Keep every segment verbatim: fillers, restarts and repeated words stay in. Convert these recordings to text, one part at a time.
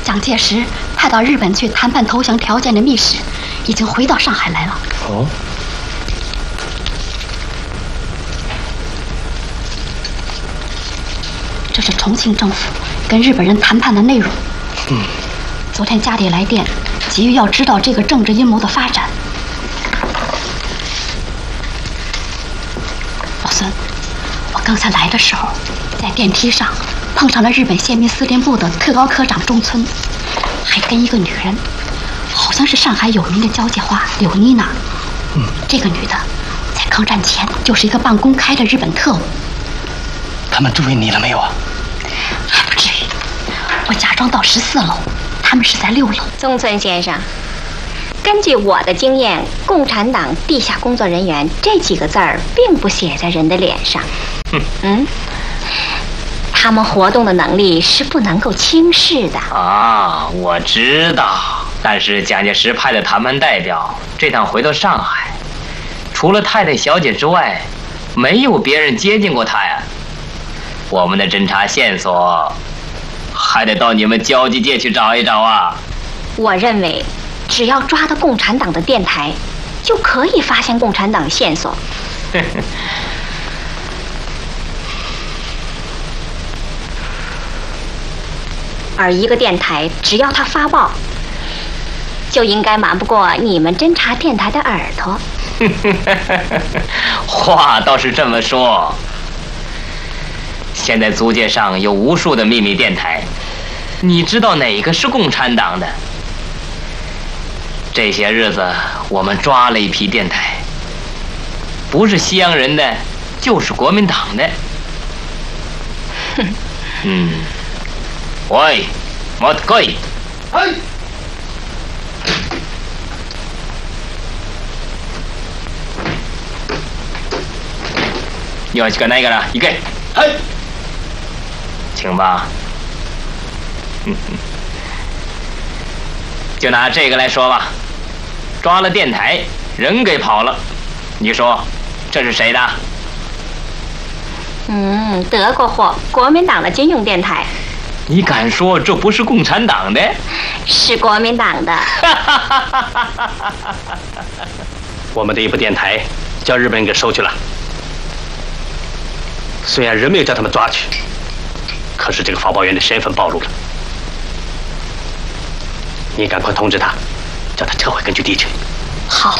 蒋介石派到日本去谈判投降条件的密使已经回到上海来了。 哦， 这是重庆政府跟日本人谈判的内容。 嗯， 昨天家里来电，急于要知道这个政治阴谋的发展。老孙，我刚才来的时候，在电梯上碰上了日本宪兵司令部的特高科长中村，还跟一个女人，好像是上海有名的交际花柳妮娜。 嗯， 这个女的在抗战前就是一个半公开的日本特务。 他们注意你了没有啊？ 还不至于，我假装到十四楼，他们是在六楼。 中村先生，根据我的经验，共产党地下工作人员这几个字儿并不写在人的脸上。嗯，他们活动的能力是不能够轻视的。 啊，我知道。但是蒋介石派的谈判代表这趟回到上海，除了太太小姐之外，没有别人接近过他呀。我们的侦查线索还得到你们交际界去找一找啊。 我认为，只要抓到共产党的电台，就可以发现共产党线索。而一个电台，只要它发报，就应该瞒不过你们侦察电台的耳朵。 话倒是这么说。现在租界上有无数的秘密电台，你知道哪个是共产党的？这些日子我们抓了一批电台，不是西洋人的，就是国民党的。嗯，喂，莫贵。 哎。 よろしくないから行け。 はい。 请吧。就拿这个来说吧，抓了电台，人给跑了，你说这是谁的？ 嗯，德国货，国民党的军用电台。 你敢说这不是共产党的？ 是国民党的。 我们的一部电台叫日本人给收去了，虽然人没有叫他们抓去，可是这个发报员的身份暴露了。你赶快通知他，叫他撤回根据地去。 好。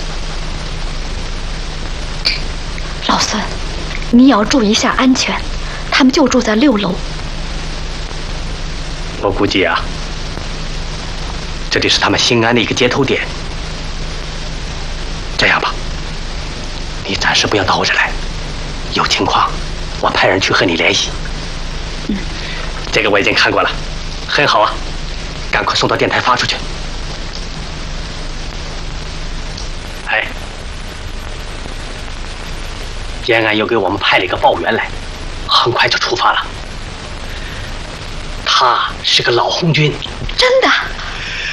老孙，你也要注意一下安全，他们就住在六楼。 我估计啊，这里是他们兴安的一个接头点。这样吧，你暂时不要到我这来，有情况我派人去和你联系。 嗯， 这个我已经看过了，很好啊，赶快送到电台发出去。哎，延安又给我们派了一个报员来，很快就出发了。他是个老红军。 真的？